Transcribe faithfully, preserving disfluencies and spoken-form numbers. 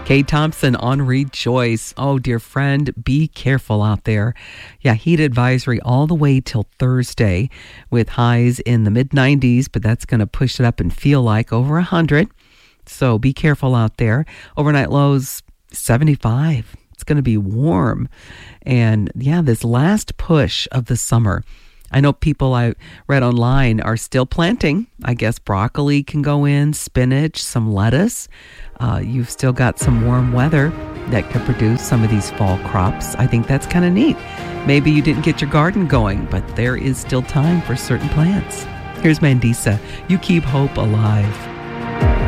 Kate Thompson on Rejoice. Oh, dear friend, be careful out there. Yeah, heat advisory all the way till Thursday with highs in the mid nineties, but that's going to push it up and feel like over one hundred. So be careful out there. Overnight lows seventy-five. It's going to be warm. And yeah, this last push of the summer. I know people I read online are still planting. I guess broccoli can go in, spinach, some lettuce. Uh, you've still got some warm weather that could produce some of these fall crops. I think that's kind of neat. Maybe you didn't get your garden going, but there is still time for certain plants. Here's Mandisa. You keep hope alive.